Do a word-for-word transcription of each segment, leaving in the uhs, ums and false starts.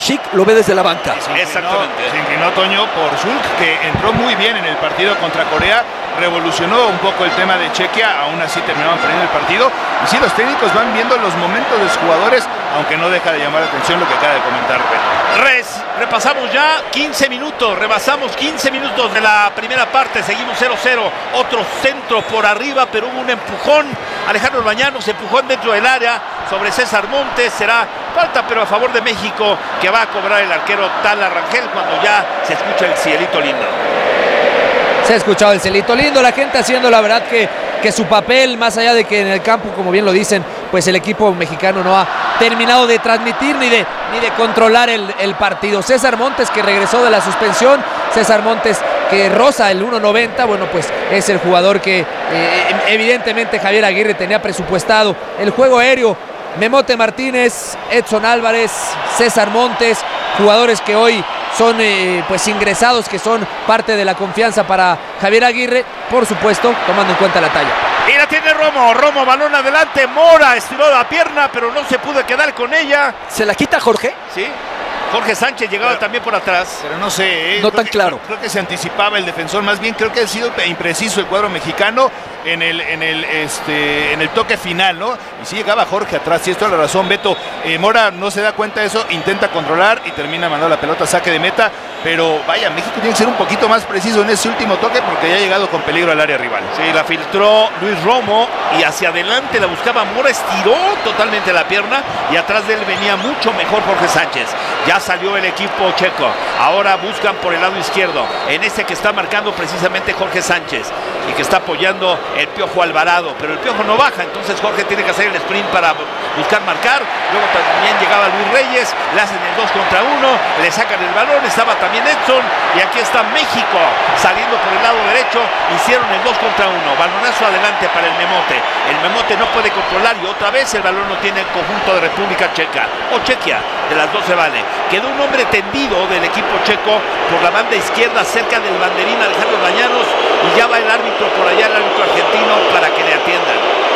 Schick lo ve desde la banca. Se inclinó, Exactamente. se inclinó Toño por Schulk, que entró muy bien en el partido contra Corea, revolucionó un poco el tema de Chequia, aún así terminaron perdiendo el partido. Y sí, los técnicos van viendo los momentos de los jugadores, aunque no deja de llamar la atención lo que acaba de comentar Beto. Res, repasamos ya quince minutos, rebasamos quince minutos de la primera parte, seguimos cero cero, otro centro por arriba, pero hubo un empujón, Alejandro Bañanos, empujón dentro del área sobre César Montes, será falta pero a favor de México, que va a cobrar el arquero Tala Rangel cuando ya se escucha el cielito lindo. Se ha escuchado el cielito lindo, la gente haciendo la verdad que, que su papel, más allá de que en el campo, como bien lo dicen, pues el equipo mexicano no ha terminado de transmitir ni de, ni de controlar el, el partido. César Montes, que regresó de la suspensión, César Montes que roza el uno noventa, bueno, pues es el jugador que eh, evidentemente Javier Aguirre tenía presupuestado. El juego aéreo, Memote Martínez, Edson Álvarez, César Montes, jugadores que hoy son eh, pues ingresados, que son parte de la confianza para Javier Aguirre, por supuesto, tomando en cuenta la talla. Y la tiene Romo, Romo, balón adelante, Mora estiró la pierna, pero no se pudo quedar con ella. ¿Se la quita Jorge? Sí, Jorge Sánchez llegaba Pero, también por atrás. Pero no sé, ¿eh? No creo tan que, claro. Creo, creo que se anticipaba el defensor, más bien creo que ha sido impreciso el cuadro mexicano en el, en el, este, en el toque final, ¿no? Y sí llegaba Jorge atrás, y esto es la razón, Beto. Eh, Mora no se da cuenta de eso, intenta controlar y termina mandando la pelota a saque de meta, pero vaya, México tiene que ser un poquito más preciso en ese último toque porque ya ha llegado con peligro al área rival. Sí, la filtró Luis Romo y hacia adelante la buscaba Mora, estiró totalmente la pierna y atrás de él venía mucho mejor Jorge Sánchez. Ya salió el equipo checo, ahora buscan por el lado izquierdo, en este que está marcando precisamente Jorge Sánchez y que está apoyando el Piojo Alvarado, pero el Piojo no baja, entonces Jorge tiene que hacer el sprint para buscar marcar. Luego también llegaba Luis Reyes, le hacen el dos contra uno, le sacan el balón, estaba también Edson y aquí está México saliendo por el lado derecho, hicieron el dos contra uno, balonazo adelante para el Memote, el Memote no puede controlar y otra vez el balón lo tiene el conjunto de República Checa o Chequia, de las dos se vale. Quedó un hombre tendido del equipo checo por la banda izquierda cerca del banderín Alejandro Bañanos y ya va el árbitro por allá, el árbitro argentino, para que le atiendan.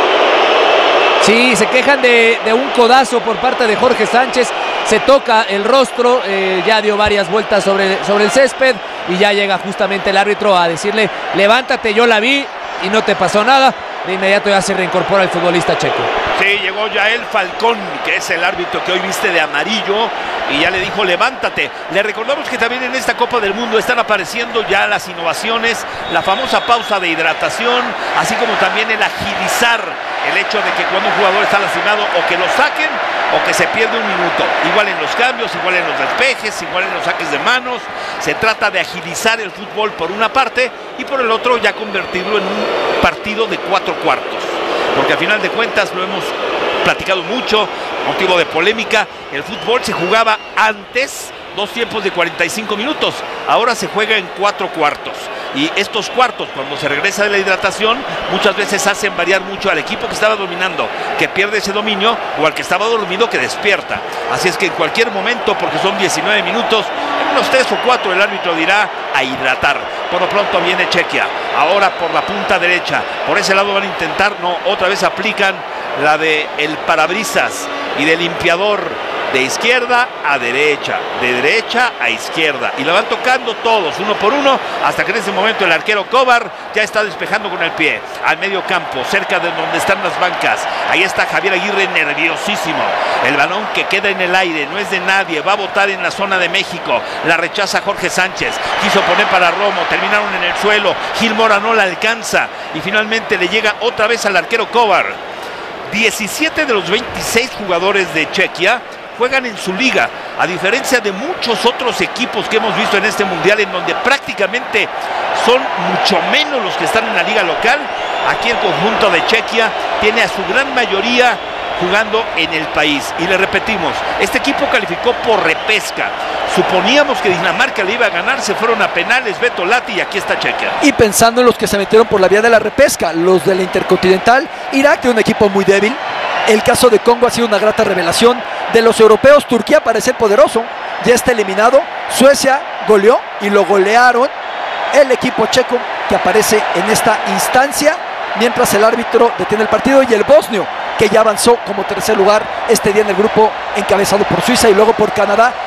Sí, se quejan de, de un codazo por parte de Jorge Sánchez, se toca el rostro, eh, ya dio varias vueltas sobre, sobre el césped y ya llega justamente el árbitro a decirle: levántate, yo la vi y no te pasó nada. De inmediato ya se reincorpora el futbolista checo. Sí, llegó Yael Falcón, que es el árbitro que hoy viste de amarillo, y ya le dijo: levántate. Le recordamos que también en esta Copa del Mundo están apareciendo ya las innovaciones, la famosa pausa de hidratación, así como también el agilizar el hecho de que cuando un jugador está lastimado o que lo saquen o que se pierde un minuto, igual en los cambios, igual en los despejes, igual en los saques de manos. Se trata de agilizar el fútbol por una parte y por el otro ya convertirlo en un partido de cuatro cuartos, porque al final de cuentas lo hemos platicado mucho, motivo de polémica. El fútbol se jugaba antes dos tiempos de cuarenta y cinco minutos, ahora se juega en cuatro cuartos. Y estos cuartos, cuando se regresa de la hidratación, muchas veces hacen variar mucho al equipo que estaba dominando, que pierde ese dominio, o al que estaba dormido, que despierta. Así es que en cualquier momento, porque son diecinueve minutos, en unos tres o cuatro el árbitro dirá: a hidratar. Por lo pronto viene Chequia, ahora por la punta derecha, por ese lado van a intentar, no, otra vez aplican la de el parabrisas y de limpiador, de izquierda a derecha, de derecha a izquierda, y la van tocando todos, uno por uno, hasta que en ese momento el arquero Kovar ya está despejando con el pie, al medio campo, cerca de donde están las bancas. Ahí está Javier Aguirre nerviosísimo, el balón que queda en el aire, no es de nadie, va a botar en la zona de México, la rechaza Jorge Sánchez, quiso poner para Romo, terminaron en el suelo, Gil Mora no la alcanza, y finalmente le llega otra vez al arquero Kovar. diecisiete de los veintiséis jugadores de Chequia juegan en su liga, a diferencia de muchos otros equipos que hemos visto en este mundial, en donde prácticamente son mucho menos los que están en la liga local. Aquí el conjunto de Chequia tiene a su gran mayoría jugando en el país. Y le repetimos, este equipo calificó por repesca. Suponíamos que Dinamarca le iba a ganar, se fueron a penales, Beto Lati, y aquí está Chequia. Y pensando en los que se metieron por la vía de la repesca, los de la Intercontinental, Irak de un equipo muy débil. El caso de Congo ha sido una grata revelación. De los europeos, Turquía parece poderoso, ya está eliminado. Suecia goleó y lo golearon. El equipo checo que aparece en esta instancia, mientras el árbitro detiene el partido, y el bosnio que ya avanzó como tercer lugar este día en el grupo encabezado por Suiza y luego por Canadá,